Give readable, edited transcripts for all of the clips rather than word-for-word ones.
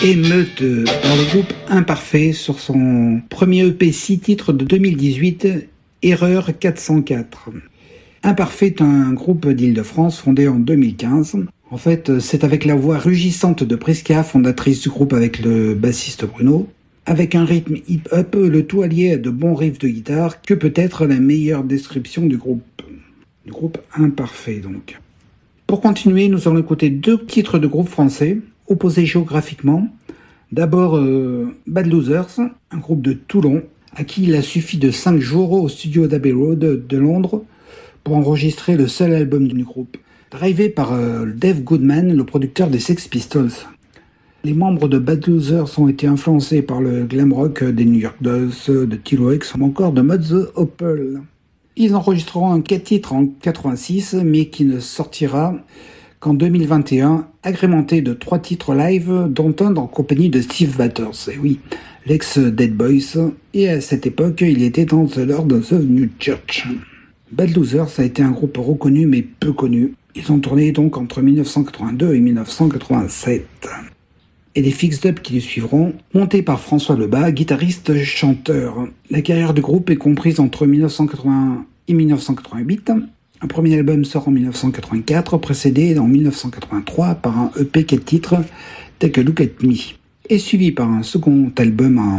Émeute dans le groupe Imparfait sur son premier EP 6 titres de 2018, Erreur 404. Imparfait est un groupe d'Île-de-France fondé en 2015. En fait, c'est avec la voix rugissante de Prisca, fondatrice du groupe avec le bassiste Bruno, avec un rythme hip-hop, le tout allié à de bons riffs de guitare, que peut être la meilleure description du groupe. Du groupe Imparfait, donc. Pour continuer, nous allons écouter 2 titres de groupe français, opposés géographiquement. D'abord, Bad Losers, un groupe de Toulon, à qui il a suffi de 5 jours au studio d'Abbey Road de Londres pour enregistrer le seul album du groupe, drivé par Dave Goodman, le producteur des Sex Pistols. Les membres de Bad Losers ont été influencés par le glam rock des New York Dolls, de T-Rex ou encore de Mud the Hopple. Ils enregistreront un 4 titres en 86, mais qui ne sortira qu'en 2021, agrémenté de 3 titres live, dont un en compagnie de Steve Batters. Et oui, l'ex-Dead Boys. Et à cette époque, il était dans The Lord of the New Church. Bad Losers a été un groupe reconnu mais peu connu. Ils ont tourné donc entre 1982 et 1987. Et les fix-up qui les suivront, montés par François Lebas, guitariste-chanteur. La carrière du groupe est comprise entre 1980 et 1988. Un premier album sort en 1984, précédé en 1983 par un EP 4 titres, Take a Look at Me, et suivi par un second album en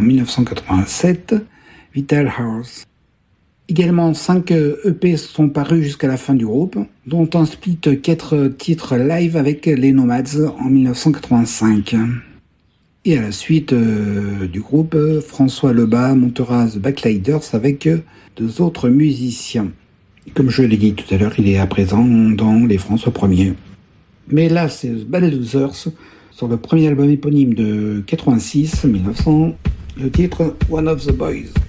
1987, Vital House. Également, 5 EP sont parus jusqu'à la fin du groupe, dont un split 4 titres live avec les Nomads en 1985. Et à la suite du groupe, François Lebas montera The Backsliders avec 2 autres musiciens. Comme je l'ai dit tout à l'heure, il est à présent dans les François 1er. Mais là, c'est Bad Losers, sur le premier album éponyme de 86, 1900, le titre One of the Boys.